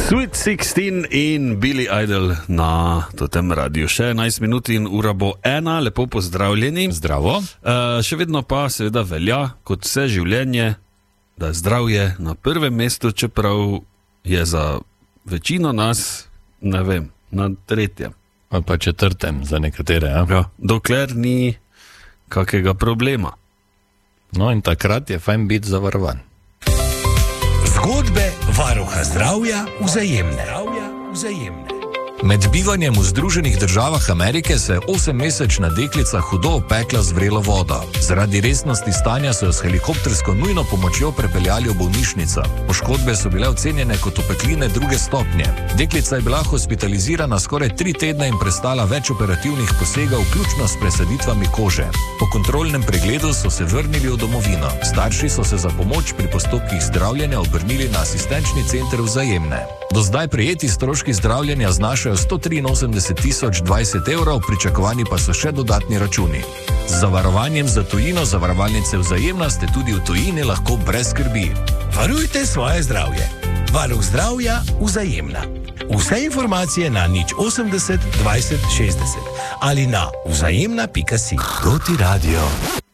Sweet 16 in Billy Idol na tem radiju. Še 11 minut in ura bo 1, lepo pozdravljeni. Zdravo. Še vedno pa seveda velja, kot vse življenje, da je zdravje na prvem mestu, čeprav je za večino nas, ne vem, na 3. Ali pa 4. za nekatere. Ja, dokler ni kakega problema. No in takrat je fajn biti zavarovan. Zgodbe varuha zdravja Vzajemne. Med bivanjem v Združenih državah Amerike se je 8-mesečna deklica hudo opekla z vrelo vodo. Zaradi resnosti stanja so jo s helikoptersko nujno pomočjo prepeljali v bolnišnico. Poškodbe so bile ocenjene kot opekline 2. stopnje. Deklica je bila hospitalizirana skoraj 3 tedne in prestala več operativnih posegov, vključno s presaditvami kože. Po kontrolnem pregledu so se vrnili v domovino. Starši so se za pomoč pri postopkih zdravljenja obrnili na asistenčni center Vzajemne. Do zdaj prejeti stroški zdravljenja znašajo 183.020 evrov, pričakovani pa so še dodatni računi. Z zavarovanjem za tujino zavarovalnice Vzajemna ste tudi v tujini lahko brez skrbi. Varujte svoje zdravje. Varuh zdravja Vzajemna. Vse informacije na 080 20 60 ali na vzajemna.si. Proti radio.